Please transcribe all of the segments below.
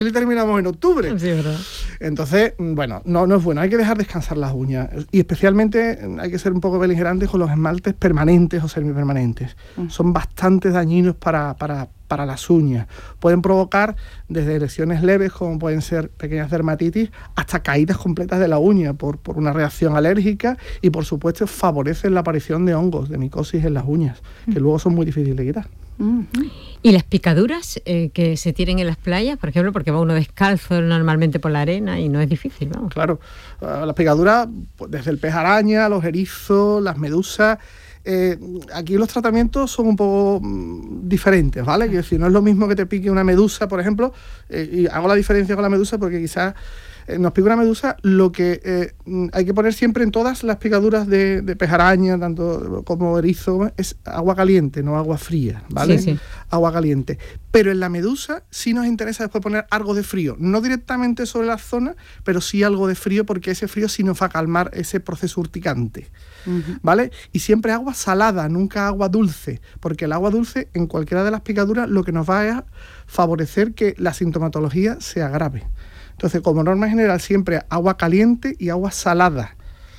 y terminamos en octubre. Sí, verdad. Entonces, bueno, no es bueno. Hay que dejar descansar las uñas. Y especialmente hay que ser un poco beligerantes con los esmaltes permanentes o semipermanentes. Son bastante dañinos para las uñas. Pueden provocar desde lesiones leves, como pueden ser pequeñas dermatitis, hasta caídas completas de la uña por una reacción alérgica, y por supuesto favorecen la aparición de hongos, de micosis en las uñas, que luego son muy difíciles de quitar. ¿Y las picaduras que se tienen en las playas, por ejemplo, porque va uno descalzo normalmente por la arena y no es difícil, vamos? Claro, las picaduras, pues, desde el pez araña, los erizos, las medusas. Aquí los tratamientos son un poco diferentes, ¿vale? Es decir, no es lo mismo que te pique una medusa, por ejemplo, y hago la diferencia con la medusa porque quizás nos pica una medusa, lo que hay que poner siempre en todas las picaduras de pez araña, tanto como erizo, es agua caliente, no agua fría, ¿vale? Sí. Agua caliente. Pero en la medusa sí nos interesa después poner algo de frío, no directamente sobre la zona, pero sí algo de frío, porque ese frío sí nos va a calmar ese proceso urticante, ¿vale? Y siempre agua salada, nunca agua dulce, porque el agua dulce en cualquiera de las picaduras lo que nos va a favorecer que la sintomatología se agrave. Entonces, como norma general, siempre agua caliente y agua salada.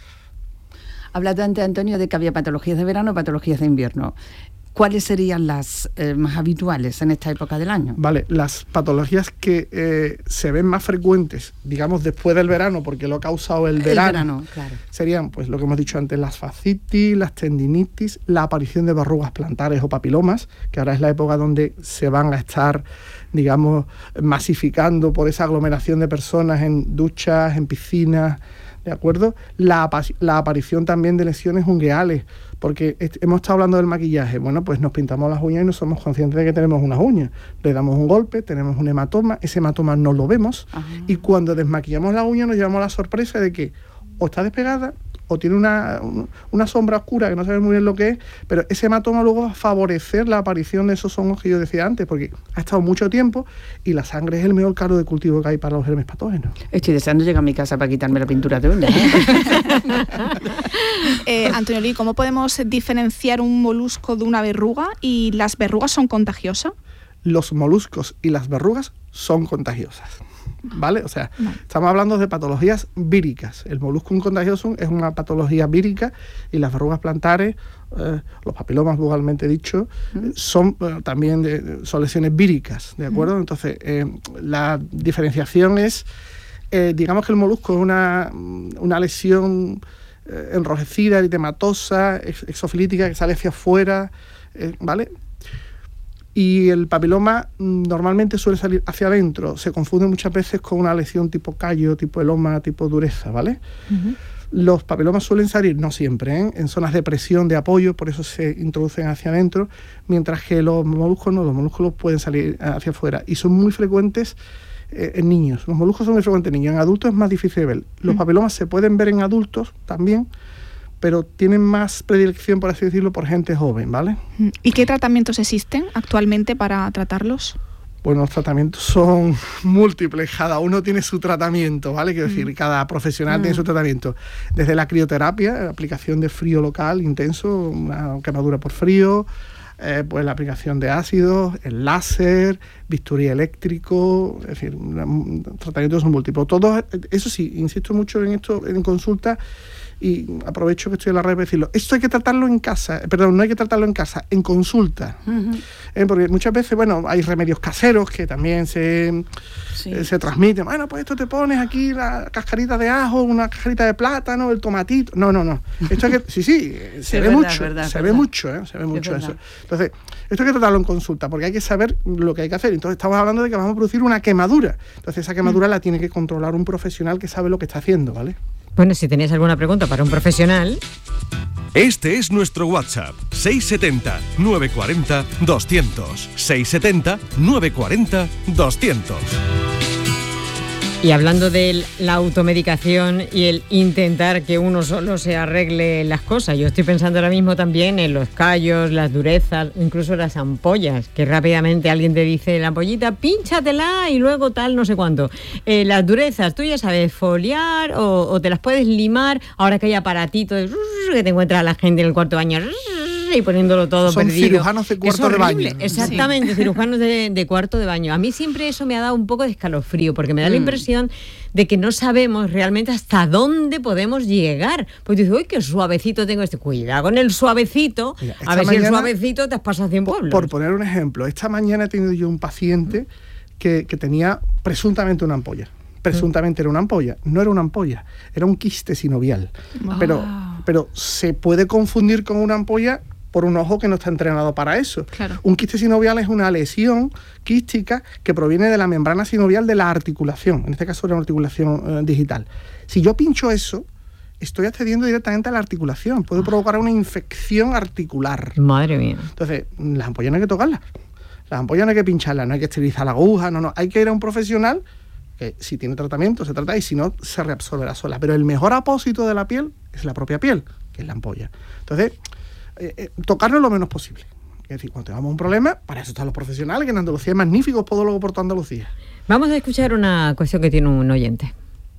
Hablado antes, Antonio, de que había patologías de verano y patologías de invierno. ¿Cuáles serían las más habituales en esta época del año? Vale, las patologías que se ven más frecuentes, digamos, después del verano, porque lo ha causado el verano, claro. Serían, pues, lo que hemos dicho antes, las fascitis, las tendinitis, la aparición de verrugas plantares o papilomas, que ahora es la época donde se van a estar, digamos, masificando por esa aglomeración de personas en duchas, en piscinas, ¿de acuerdo? La aparición también de lesiones ungueales, porque hemos estado hablando del maquillaje. Bueno, pues nos pintamos las uñas y no somos conscientes de que tenemos unas uñas. Le damos un golpe, tenemos un hematoma, ese hematoma no lo vemos, y cuando desmaquillamos la uña nos llevamos la sorpresa de que o está despegada o tiene una sombra oscura que no sabemos muy bien lo que es, pero ese hematoma luego va a favorecer la aparición de esos hongos que yo decía antes, porque ha estado mucho tiempo y la sangre es el mejor caldo de cultivo que hay para los germes patógenos. Estoy deseando llegar a mi casa para quitarme la pintura de uñas. Antonio Lee, ¿cómo podemos diferenciar un molusco de una verruga? ¿Y las verrugas son contagiosas? Los moluscos y las verrugas son contagiosas, ¿vale? O sea, estamos hablando de patologías víricas. El moluscum contagiosum es una patología vírica, y las verrugas plantares, los papilomas vulgarmente dicho, son también son lesiones víricas, ¿de acuerdo? Entonces, la diferenciación es, digamos que el molusco es una lesión enrojecida, eritematosa, exofilítica, que sale hacia afuera, ¿vale? Y el papiloma normalmente suele salir hacia adentro. Se confunde muchas veces con una lesión tipo callo, tipo eloma, tipo dureza, ¿vale? Los papilomas suelen salir, no siempre, en zonas de presión, de apoyo, por eso se introducen hacia adentro, mientras que los moluscos no, los moluscos pueden salir hacia afuera, y son muy frecuentes en niños. Los moluscos son muy frecuentes en niños, en adultos es más difícil de ver. Los papilomas se pueden ver en adultos también, pero tienen más predilección, por así decirlo, por gente joven, ¿vale? ¿Y qué tratamientos existen actualmente para tratarlos? Bueno, los tratamientos son múltiples, cada uno tiene su tratamiento, ¿vale? Quiero decir, cada profesional tiene su tratamiento. Desde la crioterapia, aplicación de frío local intenso, una quemadura por frío, pues la aplicación de ácidos, el láser, bisturí eléctrico, es decir, tratamientos son múltiples. Todos, eso sí, insisto mucho en esto en consulta, y aprovecho que estoy en la red para decirlo. Esto hay que tratarlo en casa, no hay que tratarlo en casa, en consulta. Porque muchas veces, bueno, hay remedios caseros que también se transmiten. Bueno, pues esto te pones aquí la cascarita de ajo, una cascarita de plátano, el tomatito. No. Esto hay que, se ve mucho eso. Entonces, esto hay que tratarlo en consulta, porque hay que saber lo que hay que hacer. Entonces, estamos hablando de que vamos a producir una quemadura. Entonces, esa quemadura la tiene que controlar un profesional que sabe lo que está haciendo, ¿vale? Bueno, si tenéis alguna pregunta para un profesional... Este es nuestro WhatsApp, 670-940-200. 670-940-200. Y hablando de la automedicación y el intentar que uno solo se arregle las cosas, yo estoy pensando ahora mismo también en los callos, las durezas, incluso las ampollas, que rápidamente alguien te dice, la ampollita, pínchatela y luego tal, no sé cuánto. Las durezas, tú ya sabes foliar o te las puedes limar, ahora que hay aparatitos que te encuentra la gente en el cuarto de baño, y poniéndolo todo Son perdido. cirujanos de cuarto de baño. Exactamente, cirujanos de cuarto de baño. A mí siempre eso me ha dado un poco de escalofrío, porque me da la impresión de que no sabemos realmente hasta dónde podemos llegar. Pues dices, uy, qué suavecito tengo este. Cuidado con el suavecito. Mira, a ver mañana, si el suavecito te has pasado 100 pueblos. Por poner un ejemplo, esta mañana he tenido yo un paciente que tenía presuntamente una ampolla. Presuntamente era una ampolla. No era una ampolla, era un quiste sinovial. Pero se puede confundir con una ampolla por un ojo que no está entrenado para eso. Claro. Un quiste sinovial es una lesión quística que proviene de la membrana sinovial de la articulación. En este caso era una articulación digital. Si yo pincho eso, estoy accediendo directamente a la articulación. Puede provocar una infección articular. Madre mía. Entonces, las ampollas no hay que tocarlas. Las ampollas no hay que pincharlas, no hay que esterilizar la aguja, no. Hay que ir a un profesional que si tiene tratamiento se trata y si no se reabsorberá sola. Pero el mejor apósito de la piel es la propia piel, que es la ampolla. Entonces, tocarlo lo menos posible. Es decir, cuando tengamos un problema, para eso están los profesionales, que en Andalucía hay magníficos podólogos por toda Andalucía. Vamos a escuchar una cuestión que tiene un oyente.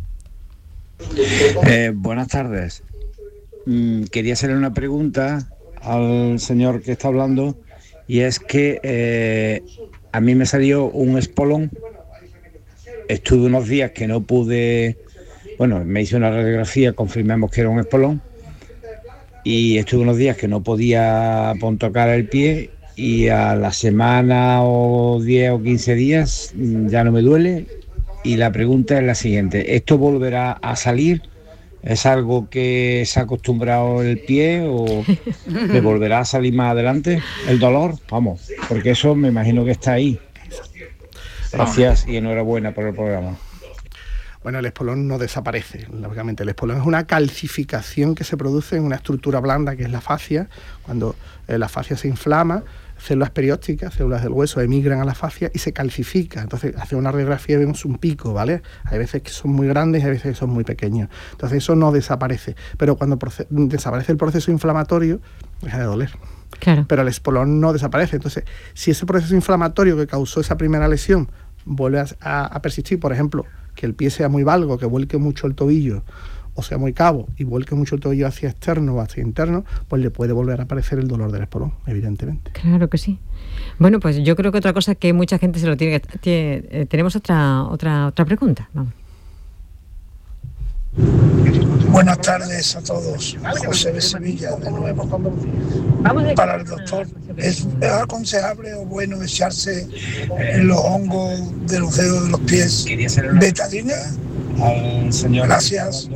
Buenas tardes. Quería hacerle una pregunta al señor que está hablando, y es que a mí me salió un espolón. Estuve unos días que no pude, me hice una radiografía, confirmamos que era un espolón, y estuve unos días que no podía tocar el pie, y a la semana o 10 o 15 días ya no me duele. Y la pregunta es la siguiente: ¿esto volverá a salir? ¿Es algo que se ha acostumbrado el pie o me volverá a salir más adelante el dolor? Vamos, porque eso me imagino que está ahí. Gracias y enhorabuena por el programa. Bueno, el espolón no desaparece, lógicamente. El espolón es una calcificación que se produce en una estructura blanda que es la fascia. Cuando la fascia se inflama, células periósticas, células del hueso, emigran a la fascia y se calcifica. Entonces, hace una radiografía y vemos un pico, ¿vale? Hay veces que son muy grandes y hay veces que son muy pequeños. Entonces, eso no desaparece. Pero cuando desaparece el proceso inflamatorio, deja de doler. Claro. Pero el espolón no desaparece. Entonces, si ese proceso inflamatorio que causó esa primera lesión vuelve a persistir, por ejemplo, que el pie sea muy valgo, que vuelque mucho el tobillo, o sea muy cabo, y vuelque mucho el tobillo hacia externo o hacia interno, pues le puede volver a aparecer el dolor del espolón, evidentemente. Claro que sí. Bueno, pues yo creo que otra cosa que mucha gente se lo tiene que... tenemos otra pregunta. Vamos. Buenas tardes a todos. José de Sevilla, de nuevo. Para el doctor, ¿es aconsejable o bueno echarse en los hongos de los dedos de los pies betadine? Gracias.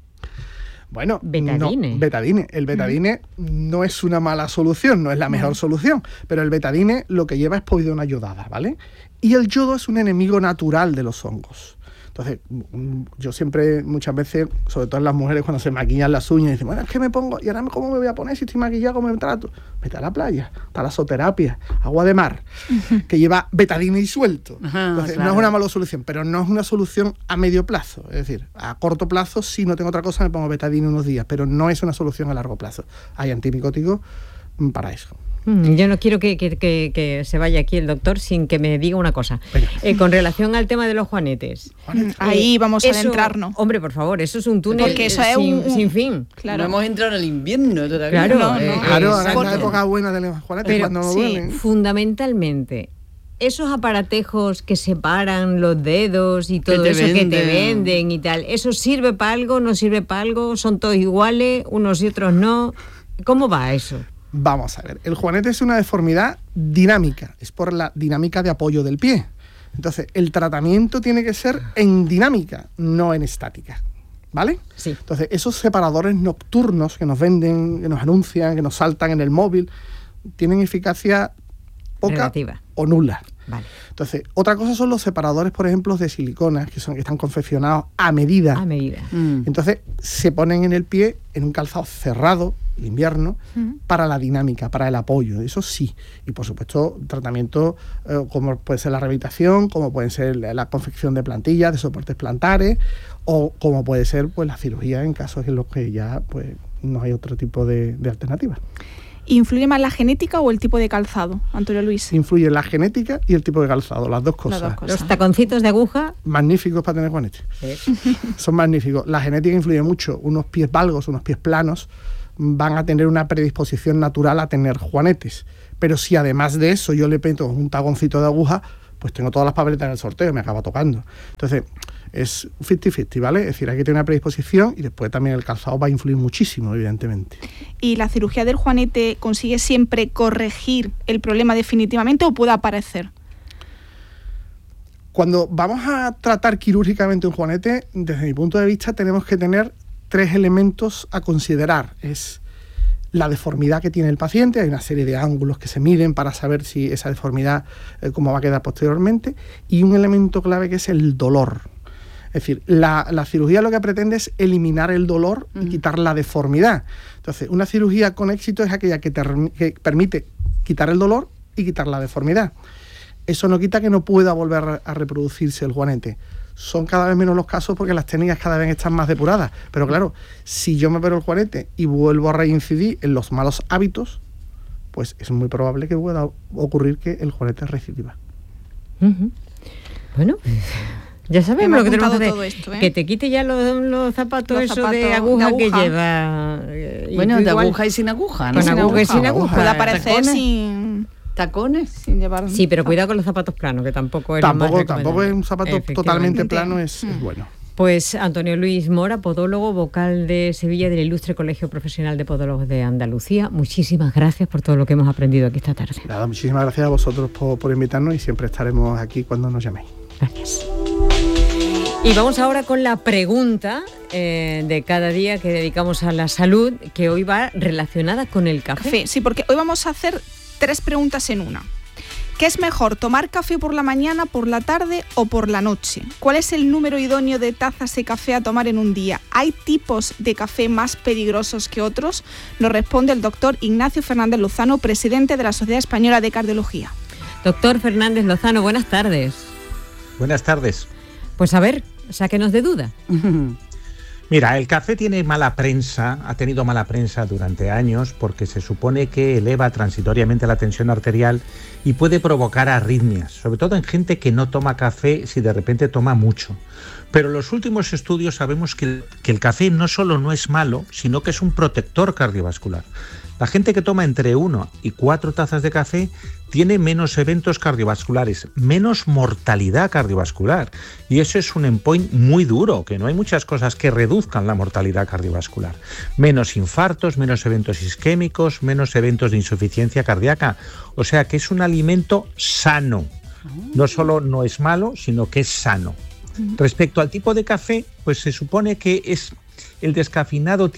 Bueno, betadine. No, betadine. El betadine no es una mala solución, no es la mejor solución, pero el betadine lo que lleva es povidona yodada, ¿vale? Y el yodo es un enemigo natural de los hongos. Entonces, yo siempre, muchas veces, sobre todo en las mujeres, cuando se maquillan las uñas, dicen, bueno, es que me pongo, y ahora cómo me voy a poner si estoy maquillada, cómo me trato. Vete a la playa, talasoterapia, agua de mar, que lleva betadine disuelto. Entonces, claro, no es una mala solución, pero no es una solución a medio plazo. Es decir, a corto plazo, si no tengo otra cosa, me pongo betadine unos días, pero no es una solución a largo plazo. Hay antimicóticos para eso. Yo no quiero que se vaya aquí el doctor sin que me diga una cosa. Con relación al tema de los juanetes. Ahí vamos a adentrarnos. Hombre, por favor, eso es un túnel porque eso es sin fin. Claro. No hemos entrado en el invierno todavía. Claro, claro, ahora es la época buena de los juanetes, pero cuando no duelen. Fundamentalmente, esos aparatejos que separan los dedos y todo eso que te venden y tal, ¿eso sirve para algo, no sirve para algo? ¿Son todos iguales, unos y otros no? ¿Cómo va eso? Vamos a ver, el juanete es una deformidad dinámica, es por la dinámica de apoyo del pie. Entonces, el tratamiento tiene que ser en dinámica, no en estática, ¿vale? Sí. Entonces, esos separadores nocturnos que nos venden, que nos anuncian, que nos saltan en el móvil, tienen eficacia poca relativa o nula. Vale. Entonces, otra cosa son los separadores, por ejemplo, de silicona, que están confeccionados a medida. A medida. Entonces, se ponen en el pie en un calzado cerrado, invierno, para la dinámica, para el apoyo, eso sí. Y por supuesto, tratamiento como puede ser la rehabilitación, como puede ser la confección de plantillas, de soportes plantares, o como puede ser pues la cirugía en casos en los que ya pues no hay otro tipo de alternativa. ¿Influye más la genética o el tipo de calzado, Antonio Luis? Influye la genética y el tipo de calzado, las dos cosas. Los taconcitos de aguja. Magníficos para tener juanetes. Son magníficos. La genética influye mucho. Unos pies valgos, unos pies planos, van a tener una predisposición natural a tener juanetes. Pero si además de eso yo le meto un tagoncito de aguja, pues tengo todas las papeletas en el sorteo, me acaba tocando. Entonces, es 50-50, ¿vale? Es decir, hay que tener una predisposición y después también el calzado va a influir muchísimo, evidentemente. ¿Y la cirugía del juanete consigue siempre corregir el problema definitivamente o puede aparecer? Cuando vamos a tratar quirúrgicamente un juanete, desde mi punto de vista tenemos que tener 3 elementos a considerar. Es la deformidad que tiene el paciente, hay una serie de ángulos que se miden para saber si esa deformidad cómo va a quedar posteriormente, y un elemento clave que es el dolor. Es decir, la cirugía lo que pretende es eliminar el dolor y quitar la deformidad. Entonces, una cirugía con éxito es aquella que permite quitar el dolor y quitar la deformidad. Eso no quita que no pueda volver a reproducirse el juanete. Son cada vez menos los casos porque las técnicas cada vez están más depuradas. Pero claro, si yo me opero el juanete y vuelvo a reincidir en los malos hábitos, pues es muy probable que pueda ocurrir que el juanete recidiva. Bueno, ya sabemos lo que tenemos que hacer. Todo esto, ¿eh? Que te quite ya los zapatos de aguja que lleva. Bueno, de aguja y sin aguja, ¿no? Con aguja y sin aguja. Puede aparecer ¿Tacones? sin... ¿Tacones? Sin llevar... Sí, pero cuidado con los zapatos planos, que tampoco es lo más recomendable. Tampoco es un zapato totalmente plano, es bueno. Pues Antonio Luis Mora, podólogo, vocal de Sevilla del Ilustre Colegio Profesional de Podólogos de Andalucía. Muchísimas gracias por todo lo que hemos aprendido aquí esta tarde. Nada, muchísimas gracias a vosotros por invitarnos y siempre estaremos aquí cuando nos llaméis. Gracias. Y vamos ahora con la pregunta de cada día que dedicamos a la salud, que hoy va relacionada con el café. Sí, porque hoy vamos a hacer 3 preguntas en una. ¿Qué es mejor, tomar café por la mañana, por la tarde o por la noche? ¿Cuál es el número idóneo de tazas de café a tomar en un día? ¿Hay tipos de café más peligrosos que otros? Nos responde el doctor Ignacio Fernández Lozano, presidente de la Sociedad Española de Cardiología. Doctor Fernández Lozano, buenas tardes. Buenas tardes. Pues a ver, sáquenos de duda. Mira, el café tiene mala prensa, ha tenido mala prensa durante años porque se supone que eleva transitoriamente la tensión arterial y puede provocar arritmias, sobre todo en gente que no toma café si de repente toma mucho. Pero en los últimos estudios sabemos que el café no solo no es malo, sino que es un protector cardiovascular. La gente que toma entre 1 y 4 tazas de café tiene menos eventos cardiovasculares, menos mortalidad cardiovascular. Y eso es un endpoint muy duro, que no hay muchas cosas que reduzcan la mortalidad cardiovascular. Menos infartos, menos eventos isquémicos, menos eventos de insuficiencia cardíaca. O sea que es un alimento sano. No solo no es malo, sino que es sano. Respecto al tipo de café, pues se supone que el descafeinado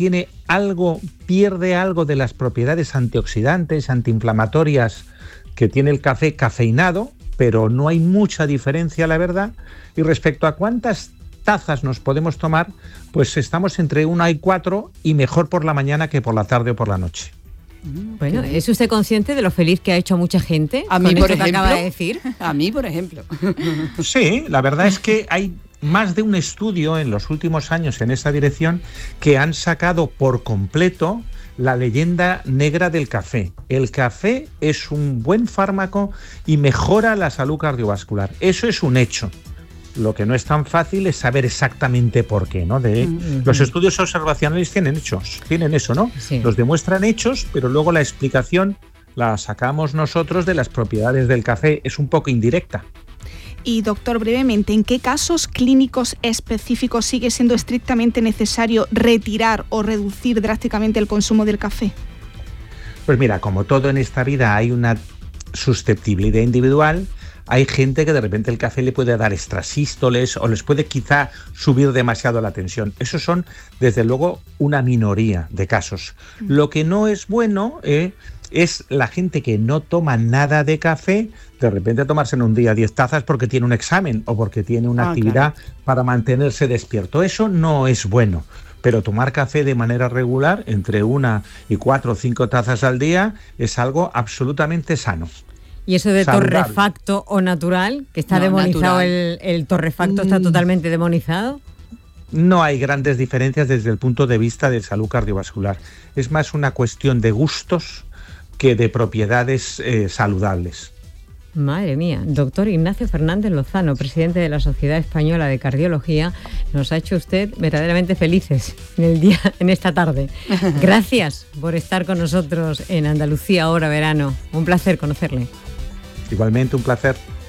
pierde algo de las propiedades antioxidantes, antiinflamatorias que tiene el café cafeinado, pero no hay mucha diferencia, la verdad. Y respecto a cuántas tazas nos podemos tomar, pues estamos entre 1 y 4 y mejor por la mañana que por la tarde o por la noche. Bueno, ¿es usted consciente de lo feliz que ha hecho a mucha gente? A mí, por ejemplo. Que acaba de decir. A mí, por ejemplo. Sí, la verdad es que hay más de un estudio en los últimos años en esa dirección que han sacado por completo la leyenda negra del café. El café es un buen fármaco y mejora la salud cardiovascular. Eso es un hecho. Lo que no es tan fácil es saber exactamente por qué, ¿no? Los estudios observacionales tienen eso, ¿no? Sí. Los demuestran hechos, pero luego la explicación la sacamos nosotros de las propiedades del café. Es un poco indirecta. Y doctor, brevemente, ¿en qué casos clínicos específicos sigue siendo estrictamente necesario retirar o reducir drásticamente el consumo del café? Pues mira, como todo en esta vida hay una susceptibilidad individual. Hay gente que de repente el café le puede dar extrasístoles o les puede quizá subir demasiado la tensión. Esos son, desde luego, una minoría de casos. Lo que no es bueno es la gente que no toma nada de café, de repente tomarse en un día 10 tazas porque tiene un examen o porque tiene una actividad para mantenerse despierto. Eso no es bueno. Pero tomar café de manera regular, entre 1 y 4 o 5 tazas al día, es algo absolutamente sano. Y eso de saludable. torrefacto o natural, que está demonizado, el torrefacto está totalmente demonizado. No hay grandes diferencias desde el punto de vista de salud cardiovascular. Es más una cuestión de gustos que de propiedades saludables. Madre mía, doctor Ignacio Fernández Lozano, presidente de la Sociedad Española de Cardiología, nos ha hecho usted verdaderamente felices en esta tarde. Gracias por estar con nosotros en Andalucía Ahora Verano. Un placer conocerle. Igualmente, un placer.